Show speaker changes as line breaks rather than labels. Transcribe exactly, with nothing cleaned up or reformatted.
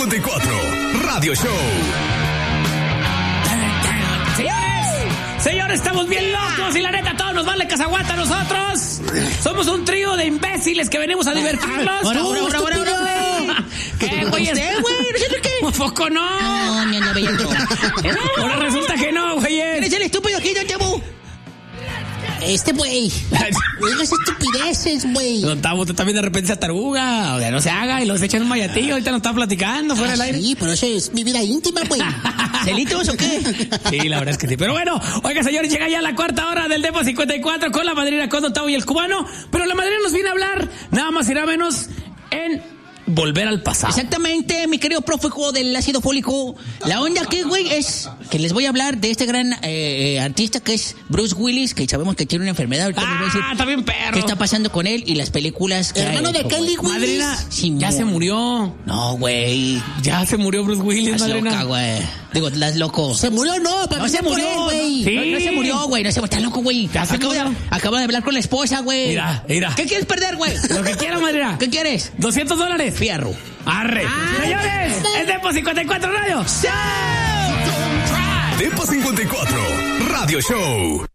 cincuenta y cuatro Radio Show.
Señores, señores, estamos bien locos y la neta, todos nos vale cazaguata a nosotros. Somos un trío de imbéciles que venimos a divertirnos.
Ahora, ahora, ahora, ahora, ahora.
¿Qué, güey?
¿Usted, güey? ¿No sé qué?
¿A poco no?
No, no, no, bellaco.
Ahora resulta que no, güey.
¿Eres el estúpido aquí, don Tabo? Este, güey. Digas estupideces, güey.
Don Tabo, usted también de repente se taruga. O sea, no se haga y los echan un mayatillo. Ahorita nos está platicando fuera
Ah,
del aire.
sí, pero eso es mi vida íntima, güey. ¿Celitos o qué?
Sí, la verdad es que sí. Pero bueno, oiga, señores, llega ya la cuarta hora del Depo cincuenta y cuatro con la madrina, con Don Tabo y el cubano. Pero la madrina nos viene a hablar, nada más irá menos, en volver al pasado.
Exactamente, mi querido prófugo del ácido fólico. La onda aquí, güey, es que les voy a hablar de este gran eh, artista que es Bruce Willis, que sabemos que tiene una enfermedad. Ahorita les voy a decir
Ah, está bien perro.
qué está pasando con él y las películas que
Hermano
ha
de
hecho,
Kelly
güey.
Willis.
Madrina,
Sí,
ya
mo-
se murió.
No, güey.
Ya se murió Bruce Willis,
Estás
madrina.
loca, güey. Digo, estás loco.
Se murió, no, pero
No se
por él,
murió,
güey.
Sí.
No, no se murió, güey. No se murió. Estás loco, güey.
Ya se
Acabo de,
murió.
acabo de hablar con la esposa, güey.
Mira, mira.
¿Qué quieres perder, güey?
Lo que quiera, madrina.
¿Qué quieres?
doscientos dólares.
Fierro.
Arre.
Ah.
Señores, es Depo cincuenta y cuatro Radio.
Depo cincuenta y cuatro Radio Show.